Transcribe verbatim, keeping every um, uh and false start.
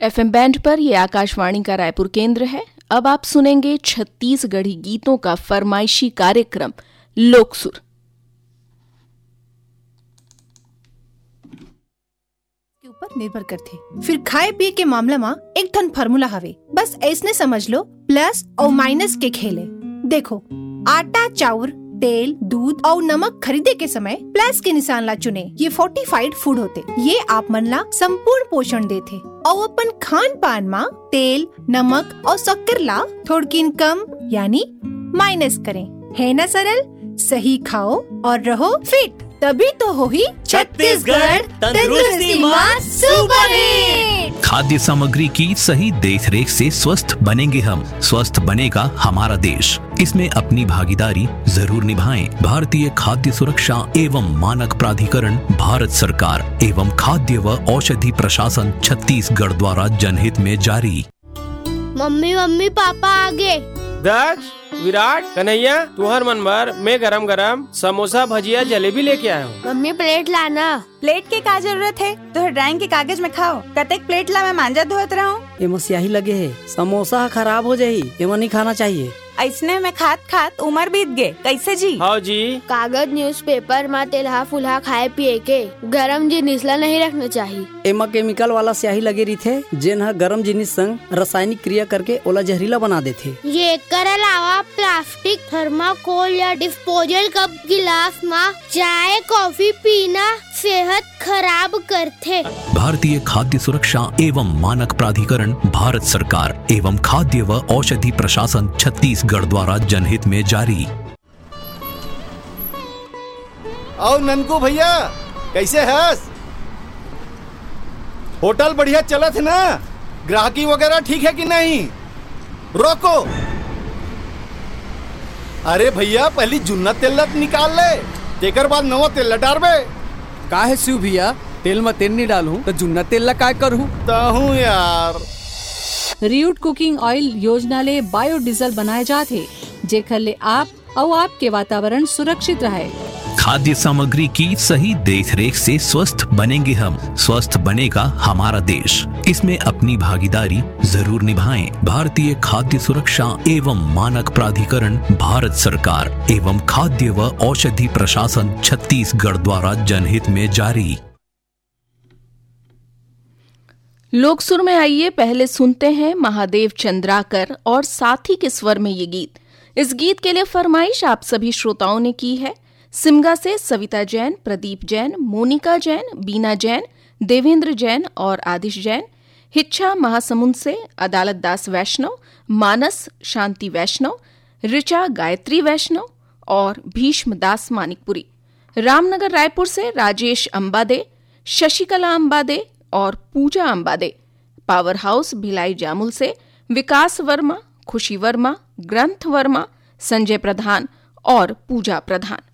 FM band पर ये आकाशवाणी का रायपुर केंद्र है। अब आप सुनेंगे छत्तीसगढ़ी गीतों का फरमाइशी कार्यक्रम लोकसुर। के ऊपर निर्भर करते। फिर खाए पिए के मामला में एक ठन फार्मूला हवे, बस ऐसने समझ लो, प्लस और माइनस के खेले। देखो, आटा, चाउर, तेल, दूध और नमक खरीदे के समय प्लस के निशान ला चुने। ये फोर्टिफाइड फूड होते, ये आप मन ला संपूर्ण पोषण देते। और अपन खान पान में तेल, नमक और शक्कर ला थोड़किन कम यानी माइनस करें, है ना सरल? सही खाओ और रहो फिट, तभी तो हो ही छत्तीसगढ़ तंदुरुस्ती मां सुपर हिट। खाद्य सामग्री की सही देखरेख से स्वस्थ बनेंगे हम, स्वस्थ बनेगा हमारा देश। इसमें अपनी भागीदारी जरूर निभाएं। भारतीय खाद्य सुरक्षा एवं मानक प्राधिकरण, भारत सरकार एवं खाद्य व औषधि प्रशासन छत्तीसगढ़ द्वारा जनहित में जारी। मम्मी मम्मी पापा आगे। दक्ष, विराट, कन्हैया, तुहर मन भर मैं गरम गरम समोसा, भजिया, जलेबी लेके आया हूँ। मम्मी प्लेट लाना। प्लेट के का जरूरत है? तो ड्राइंग के कागज में खाओ। कतेक प्लेट ला मैं मांजा धोत रहा हूँ। एमा स्याही लगे है, समोसा खराब हो जाही, एमा नहीं खाना चाहिए। ऐसने में खात खात उम्र बीत गए, कैसे जी? हाँ जी। कागज न्यूज़पेपर में तेलहा फुलहा खाए पिए के गरम जिनिस ला नहीं रखना चाहिए। एमा केमिकल वाला स्याही लगे रही थे, जेन ह गरम जिनिस संग रासायनिक क्रिया करके ओला जहरीला बना देथे। ये कर अलावा प्लास्टिक, थर्माकोल या डिस्पोजल कप गिलास में चाय कॉफी पीना सेहत खराब करथे। भारतीय खाद्य सुरक्षा एवं मानक प्राधिकरण, भारत सरकार एवं खाद्य व औषधि प्रशासन छत्तीसगढ़ द्वारा जनहित में जारी। आओ ननकू भैया, कैसे हस? होटल बढ़िया चलत है ना? ग्राहकी वगैरह ठीक है कि नहीं? रोको, अरे भैया पहली जुन्ना तेल निकाल ले, तेकर बाद नवा तेल डालबे। का है शिव भैया, तेल में तेल नहीं डालूं तो जुन्ना तेल ला काय करूं? ताहूं यार। रियूट कुकिंग ऑयल योजना ले बायोडीजल बनाए जाते, जेकर ले आप और आपके वातावरण सुरक्षित रहे। खाद्य सामग्री की सही देखरेख से स्वस्थ बनेंगे हम, स्वस्थ बनेगा हमारा देश। इसमें अपनी भागीदारी जरूर निभाएं। भारतीय खाद्य सुरक्षा एवं मानक प्राधिकरण, भारत सरकार एवं खाद्य व औषधि प्रशासन छत्तीसगढ़ द्वारा जनहित में जारी। लोकसुर में आइए पहले सुनते हैं महादेव चंद्राकर और साथी के स्वर में ये गीत। इस गीत के लिए फरमाइश आप सभी श्रोताओं ने की है। सिमगा से सविता जैन, प्रदीप जैन, मोनिका जैन, बीना जैन, देवेंद्र जैन और आदिश जैन। हिच्छा महासमुंद से अदालत दास वैष्णव, मानस शांति वैष्णव, ऋचा गायत्री वैष्णव और भीष्म दास मानिकपुरी। रामनगर रायपुर से राजेश अंबादे, शशिकला अंबादे और पूजा अंबादे। पावर हाउस भिलाई जामुल से विकास वर्मा, खुशी वर्मा, ग्रंथ वर्मा, संजय प्रधान और पूजा प्रधान।